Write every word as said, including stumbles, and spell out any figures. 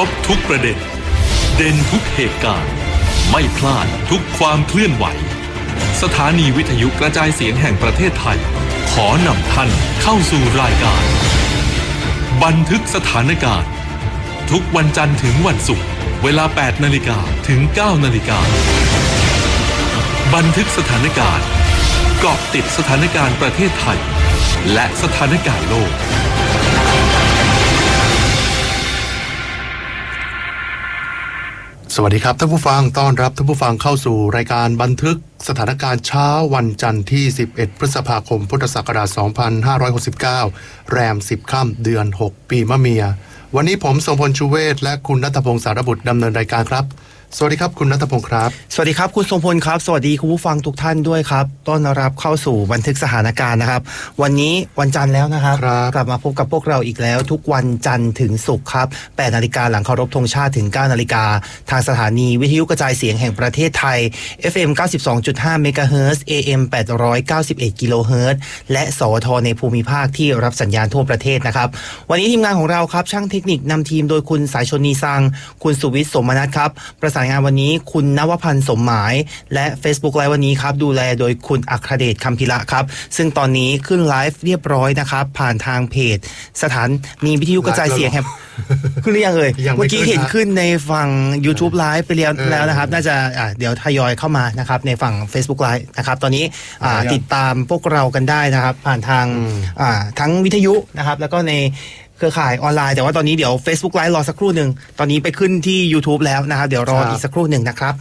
บทุกประเด็นเด่นทุกเหตุการณ์ไม่พลาดทุกความเคลื่อนไหวสถานีวิทยุกระจายเสียงแห่งประเทศไทยขอนำท่านเข้าสู่รายการบันทึกสถานการณ์ทุกวันจันทร์ถึงวันศุกร์เวลา แปดนาฬิกา ถึง เก้านาฬิกา บันทึกสถานการณ์เกาะติดสถานการณ์ประเทศไทยและสถานการณ์โลกสวัสดีครับท่านผู้ฟังต้อนรับท่านผู้ฟังเข้าสู่รายการบันทึกสถานการณ์เช้าวันจันทร์ที่สิบเอ็ดพฤษภาคมพุทธศักราชสองพันห้าร้อยหกสิบเก้าแรมสิบค่ำเดือนหกปีมะเมียวันนี้ผมทรงพลชูเวศและคุณณัฐพงศ์สารบุตรดำเนินรายการครับสวัสดีครับคุณณัฐพงศ์ครับสวัสดีครับคุณทรงพลครับสวัสดีคุณผู้ฟังทุกท่านด้วยครับต้อนรับเข้าสู่บันทึกสถานการณ์นะครับวันนี้วันจันทร์แล้วนะครับกลับมาพบกับพวกเราอีกแล้วทุกวันจันทร์ถึงศุกร์ครับแปดนาฬิกาหลังเคารพธงชาติถึงเก้านาฬิกาทางสถานีวิทยุกระจายเสียงแห่งประเทศไทย เอฟ เอ็ม เก้าสิบสองจุดห้า เมกะเฮิรตซ์ เอ เอ็ม แปดร้อยเก้าสิบเอ็ด กิโลเฮิรตซ์และสวทในภูมิภาคที่รับสัญญาณทั่วประเทศนะครับวันนี้ทีมงานของเราครับช่างเทคนิคนำทีมโดยคุณสายชนนีซังคุณสุวิทย์สมนัสครับประสานงานวันนี้คุณณวพันธ์สมหมายและ Facebook ไลฟ์วันนี้ครับดูแลโดยคุณอัครเดช คำพิระครับซึ่งตอนนี้ขึ้นไลฟ์เรียบร้อยนะครับผ่านทางเพจสถานีวิทยุกระจายเสียงแห่งขึ้นหรือยังเอ่ยเมื่อกี้เห็นขึ้นในฝั่ง YouTube ไลฟ์ไปแล้วแล้วนะครับน่าจะเดี๋ยวทยอยเข้ามานะครับในฝั่ง Facebook ไลฟ์นะครับตอนนี้ติดตามพวกเรากันได้นะครับผ่านทางทั้งวิทยุนะครับแล้วก็ในเครือข่ายออนไลน์แต่ว่าตอนนี้เดี๋ยว Facebook Live รอสักครู่หนึ่งตอนนี้ไปขึ้นที่ YouTube แล้วนะครับเดี๋ยวรออีกสักครู่หนึ่งนะครับ